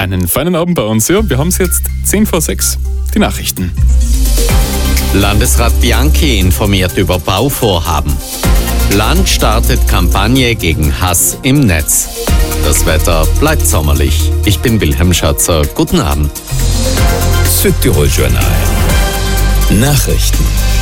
Einen feinen Abend bei uns. Ja, wir haben es jetzt 5:10, die Nachrichten. Landesrat Bianchi informiert über Bauvorhaben. Land startet Kampagne gegen Hass im Netz. Das Wetter bleibt sommerlich. Ich bin Wilhelm Schatzer. Guten Abend. Südtirol-Journal. Nachrichten.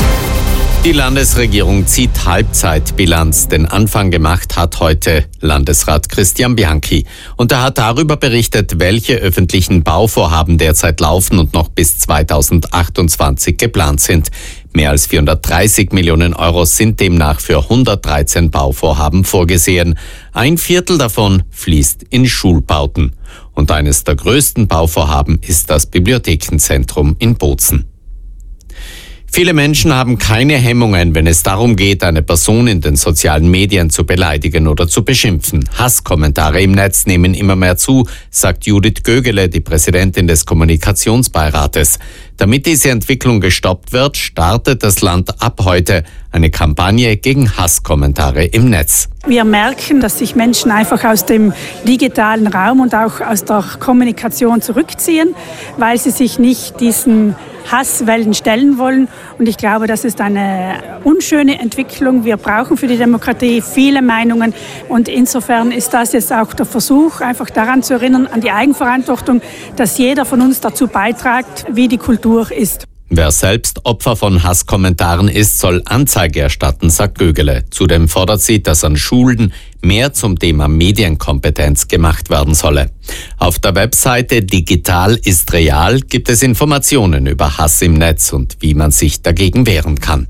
Die Landesregierung zieht Halbzeitbilanz. Den Anfang gemacht hat heute Landesrat Christian Bianchi. Und er hat darüber berichtet, welche öffentlichen Bauvorhaben derzeit laufen und noch bis 2028 geplant sind. Mehr als 430 Millionen Euro sind demnach für 113 Bauvorhaben vorgesehen. Ein Viertel davon fließt in Schulbauten. Und eines der größten Bauvorhaben ist das Bibliothekenzentrum in Bozen. Viele Menschen haben keine Hemmungen, wenn es darum geht, eine Person in den sozialen Medien zu beleidigen oder zu beschimpfen. Hasskommentare im Netz nehmen immer mehr zu, sagt Judith Gögele, die Präsidentin des Kommunikationsbeirates. Damit diese Entwicklung gestoppt wird, startet das Land ab heute eine Kampagne gegen Hasskommentare im Netz. Wir merken, dass sich Menschen einfach aus dem digitalen Raum und auch aus der Kommunikation zurückziehen, weil sie sich nicht diesen Hasswellen stellen wollen. Und ich glaube, das ist eine unschöne Entwicklung. Wir brauchen für die Demokratie viele Meinungen. Und insofern ist das jetzt auch der Versuch, einfach daran zu erinnern, an die Eigenverantwortung, dass jeder von uns dazu beiträgt, wie die Kultur ist. Wer selbst Opfer von Hasskommentaren ist, soll Anzeige erstatten, sagt Gögele. Zudem fordert sie, dass an Schulen mehr zum Thema Medienkompetenz gemacht werden solle. Auf der Webseite Digital ist real gibt es Informationen über Hass im Netz und wie man sich dagegen wehren kann.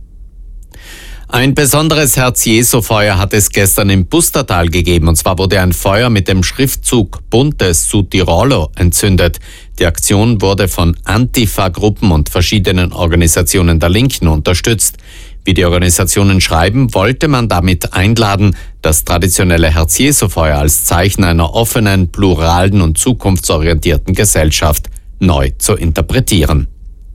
Ein besonderes Herz-Jesu-Feuer hat es gestern im Pustertal gegeben. Und zwar wurde ein Feuer mit dem Schriftzug Buntes Südtirolo entzündet. Die Aktion wurde von Antifa-Gruppen und verschiedenen Organisationen der Linken unterstützt. Wie die Organisationen schreiben, wollte man damit einladen, das traditionelle Herz-Jesu-Feuer als Zeichen einer offenen, pluralen und zukunftsorientierten Gesellschaft neu zu interpretieren.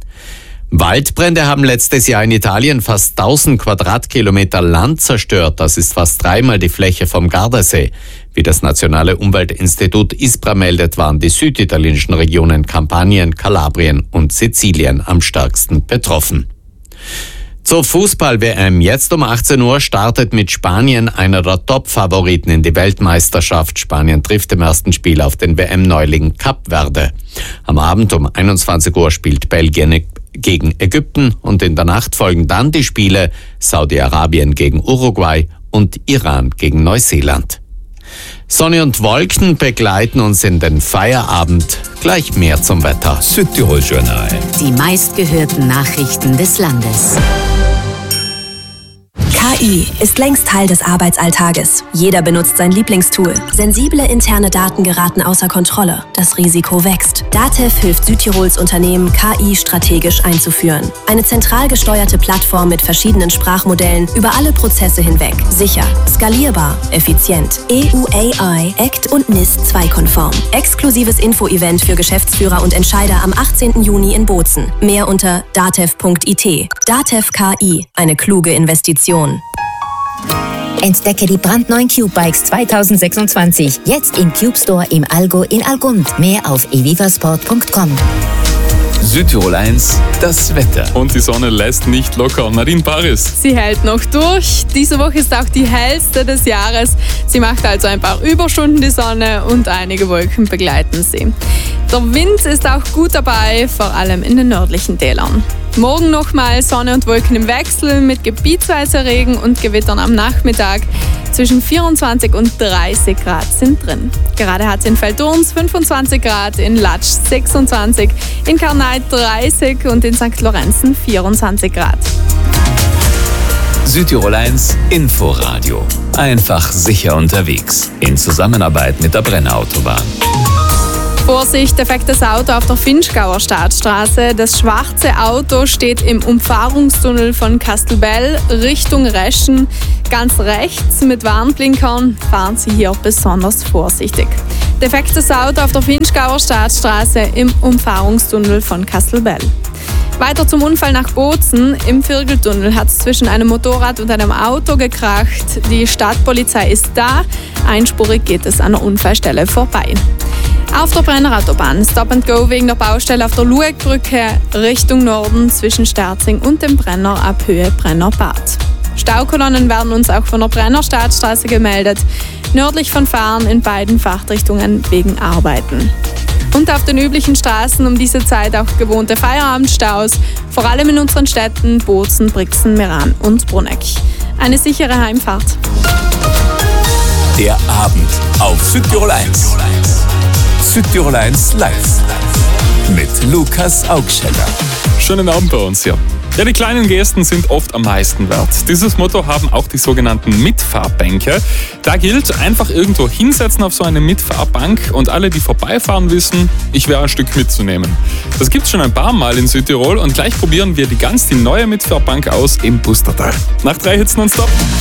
Waldbrände haben letztes Jahr in Italien fast 1000 Quadratkilometer Land zerstört. Das ist fast 3-mal die Fläche vom Gardasee. Wie das Nationale Umweltinstitut ISPRA meldet, waren die süditalienischen Regionen Kampanien, Kalabrien und Sizilien am stärksten betroffen. Zur Fußball-WM. Jetzt um 18 Uhr startet mit Spanien einer der Top-Favoriten in die Weltmeisterschaft. Spanien trifft im ersten Spiel auf den WM-Neuling Kap Verde. Am Abend um 21 Uhr spielt Belgien gegen Ägypten und in der Nacht folgen dann die Spiele Saudi-Arabien gegen Uruguay und Iran gegen Neuseeland. Sonne und Wolken begleiten uns in den Feierabend. Gleich mehr zum Wetter. Südtirol-Journal. Die meistgehörten Nachrichten des Landes. KI ist längst Teil des Arbeitsalltages. Jeder benutzt sein Lieblingstool. Sensible interne Daten geraten außer Kontrolle. Das Risiko wächst. DATEV hilft Südtirols Unternehmen, KI strategisch einzuführen. Eine zentral gesteuerte Plattform mit verschiedenen Sprachmodellen über alle Prozesse hinweg. Sicher, skalierbar, effizient. EU AI, ACT und NIS 2-konform. Exklusives Info-Event für Geschäftsführer und Entscheider am 18. Juni in Bozen. Mehr unter datev.it. DATEV KI, eine kluge Investition. Entdecke die brandneuen Cube-Bikes 2026. Jetzt im Cube Store im Allgäu in Algund. Mehr auf evivasport.com. Südtirol 1, das Wetter. Und die Sonne lässt nicht locker. Nadine Paris. Sie hält noch durch. Diese Woche ist auch die hellste des Jahres. Sie macht also ein paar Überstunden, die Sonne, und einige Wolken begleiten sie. Der Wind ist auch gut dabei, vor allem in den nördlichen Tälern. Morgen nochmal Sonne und Wolken im Wechsel mit gebietsweise Regen und Gewittern am Nachmittag. Zwischen 24 und 30 Grad sind drin. Gerade hat es in Velturns 25 Grad, in Latsch 26, in Karnal 30 und in St. Lorenzen 24 Grad. Südtirol 1, Inforadio. Einfach sicher unterwegs. In Zusammenarbeit mit der Brenner Autobahn. Vorsicht, defektes Auto auf der Finchgauer Stadtstraße. Das schwarze Auto steht im Umfahrungstunnel von Kastelbell Richtung Reschen. Ganz rechts mit Warnblinkern. Fahren Sie hier besonders vorsichtig. Defektes Auto auf der Finchgauer Stadtstraße im Umfahrungstunnel von Kastelbell. Weiter zum Unfall nach Bozen. Im Virgeltunnel hat es zwischen einem Motorrad und einem Auto gekracht. Die Stadtpolizei ist da. Einspurig geht es an der Unfallstelle vorbei. Auf der Brenner Autobahn Stop and Go wegen der Baustelle auf der Luegbrücke Richtung Norden zwischen Sterzing und dem Brenner ab Höhe Brennerbad. Staukolonnen werden uns auch von der Brenner Staatsstraße gemeldet, nördlich von Fahren in beiden Fahrtrichtungen wegen Arbeiten. Und auf den üblichen Straßen um diese Zeit auch gewohnte Feierabendstaus, vor allem in unseren Städten Bozen, Brixen, Meran und Bruneck. Eine sichere Heimfahrt. Der Abend auf Südtirol 1. Südtirol 1 live mit Lukas Augscheller. Schönen Abend bei uns, ja. Ja, die kleinen Gesten sind oft am meisten wert. Dieses Motto haben auch die sogenannten Mitfahrbänke. Da gilt, einfach irgendwo hinsetzen auf so eine Mitfahrbank und alle, die vorbeifahren, wissen, ich wäre ein Stück mitzunehmen. Das gibt's schon ein paar Mal in Südtirol und gleich probieren wir die neue Mitfahrbank aus im Pustertal. Nach 3 Hits nonstop.